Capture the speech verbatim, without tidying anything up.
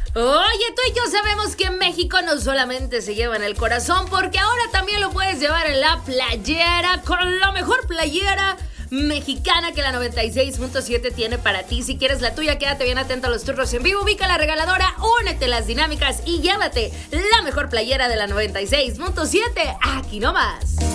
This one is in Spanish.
Oye, tú y yo sabemos que México no solamente se lleva en el corazón, porque ahora también lo puedes llevar en la playera, con la mejor playera mexicana que la noventa y seis punto siete tiene para ti. Si quieres la tuya, quédate bien atento a los turnos en vivo, ubica la regaladora, únete a las dinámicas y llévate la mejor playera de la noventa y seis punto siete aquí nomás.